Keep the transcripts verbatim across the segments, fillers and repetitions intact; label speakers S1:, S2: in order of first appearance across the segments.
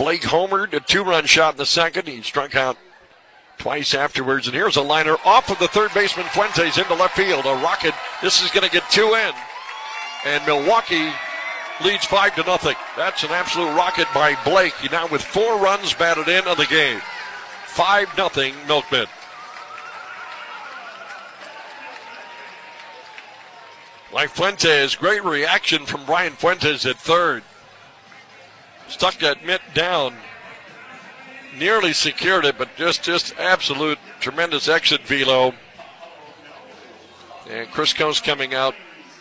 S1: Blake homered, a two-run shot in the second. He struck out twice afterwards. And here's a liner off of the third baseman Fuentes into left field. A rocket. This is going to get two in. And Milwaukee leads five to nothing. That's an absolute rocket by Blake. He now with four runs batted in on the game. Five nothing Milkman. Like Fuentes, great reaction from Brian Fuentes at third. Stuck that mitt down. Nearly secured it, but just, just absolute tremendous exit velo. And Chris Coase coming out.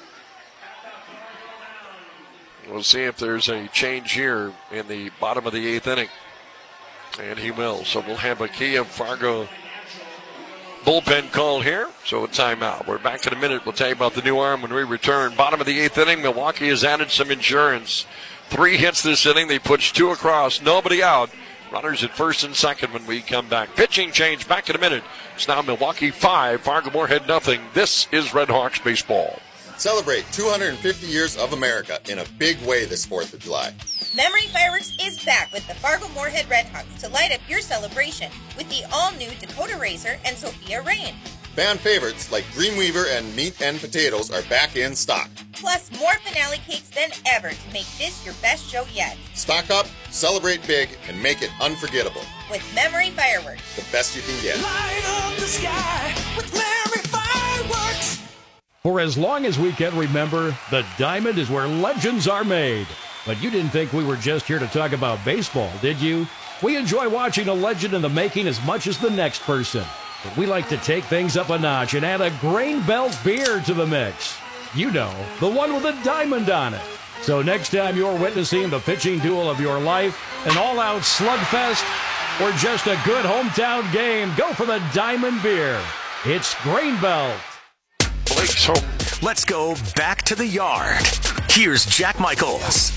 S1: We'll see if there's a change here in the bottom of the eighth inning. And he will. So we'll have a Kia Fargo bullpen call here. So a timeout. We're back in a minute. We'll tell you about the new arm when we return. Bottom of the eighth inning, Milwaukee has added some insurance. Three hits this inning. They pushed two across. Nobody out. Runners at first and second when we come back. Pitching change back in a minute. It's now Milwaukee five, Fargo Moorhead nothing. This is Red Hawks baseball.
S2: Celebrate two hundred fifty years of America in a big way this fourth of July.
S3: Memory Fireworks is back with the Fargo Moorhead Red Hawks to light up your celebration with the all-new Dakota Racer and Sophia Rain.
S2: Fan favorites like Dreamweaver and Meat and Potatoes are back in stock.
S3: Plus more finale cakes than ever to make this your best show yet.
S2: Stock up, celebrate big, and make it unforgettable.
S3: With Memory Fireworks.
S2: The best you can get.
S4: Light up the sky with Memory Fireworks.
S5: For as long as we can remember, the Diamond is where legends are made. But you didn't think we were just here to talk about baseball, did you? We enjoy watching a legend in the making as much as the next person. But we like to take things up a notch and add a Grain Belt beer to the mix. You know, the one with a diamond on it. So next time you're witnessing the pitching duel of your life, an all-out slugfest, or just a good hometown game, go for the Diamond beer. It's Grain Belt.
S1: Blake's home.
S6: Let's go back to the yard. Here's Jack Michaels.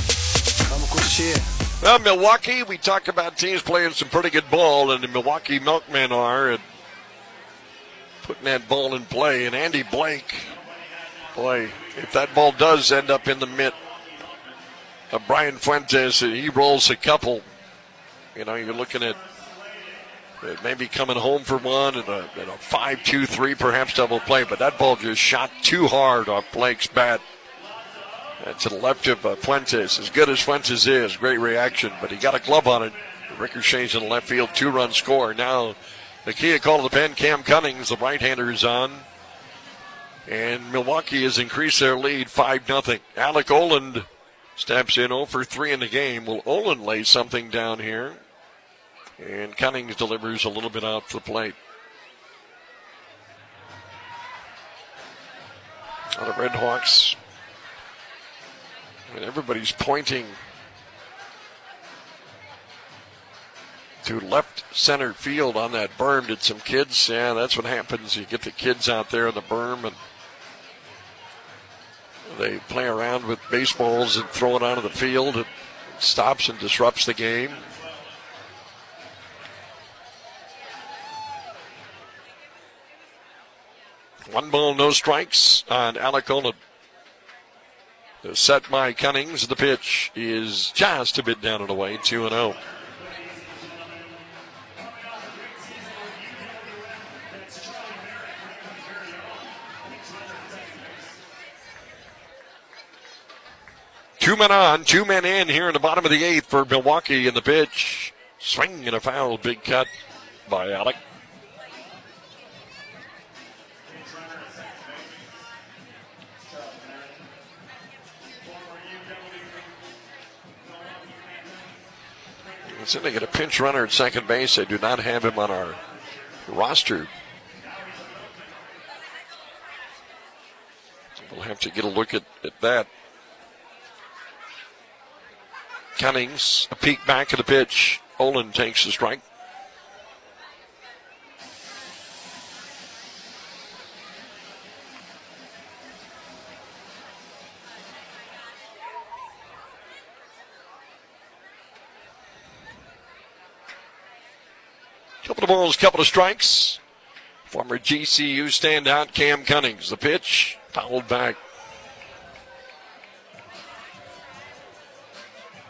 S1: Well, Milwaukee, we talk about teams playing some pretty good ball, and the Milwaukee Milkmen are at putting that ball in play. And Andy Blake, boy, if that ball does end up in the mitt of Brian Fuentes, he rolls a couple. You know, you're looking at maybe coming home for one and a, and a five two three perhaps double play, but that ball just shot too hard off Blake's bat. And to the left of uh, Fuentes. As good as Fuentes is, great reaction, but he got a glove on it. Ricochets in the left field, two-run score. Now the Kia call to the pen, Cam Cunnings, the right-hander, is on. And Milwaukee has increased their lead five nothing. Alec Oland steps in oh for three in the game. Will Oland lay something down here? And Cunnings delivers a little bit out for the plate. Now the Red Hawks, and everybody's pointing to left center field on that berm. Did some kids? Yeah, that's what happens. You get the kids out there on the berm and they play around with baseballs and throw it onto the field. It stops and disrupts the game. One ball, no strikes on Alec Oland. The set by Cunnings. The pitch is just a bit down and away, two and oh. Two men on, two men in here in the bottom of the eighth for Milwaukee in the pitch. Swing and a foul, big cut by Alec. So they get a pinch runner at second base. They do not have him on our roster. We'll have to get a look at, at that. Cunnings, a peek back at the pitch. Oland takes the strike. Couple of balls, couple of strikes. Former G C U standout Cam Cunnings. The pitch fouled back.